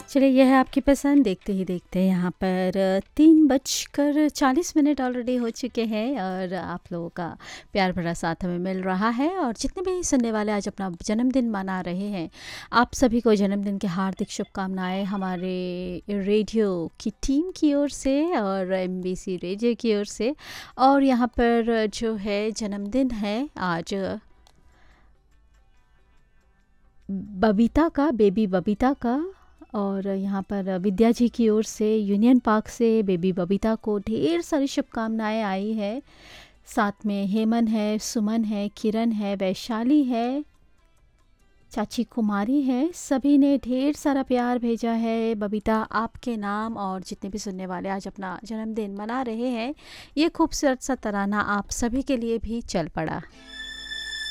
चलिए ये है आपकी पसंद देखते ही देखते यहाँ पर 3:40 ऑलरेडी हो चुके हैं और आप लोगों का प्यार भरा साथ हमें मिल रहा है। और जितने भी सुनने वाले आज अपना जन्मदिन मना रहे हैं, आप सभी को जन्मदिन की हार्दिक शुभकामनाएं हमारे रेडियो की टीम की ओर से और एमबीसी रेडियो की ओर से। और यहाँ पर जो है जन्मदिन है आज बबीता का, बेबी बबीता का। और यहाँ पर विद्या जी की ओर से यूनियन पार्क से बेबी बबीता को ढेर सारी शुभकामनाएं आई है। साथ में हेमन है, सुमन है, किरण है, वैशाली है, चाची कुमारी है, सभी ने ढेर सारा प्यार भेजा है बबीता आपके नाम। और जितने भी सुनने वाले आज अपना जन्मदिन मना रहे हैं, ये खूबसूरत सा तराना आप सभी के लिए भी चल पड़ा।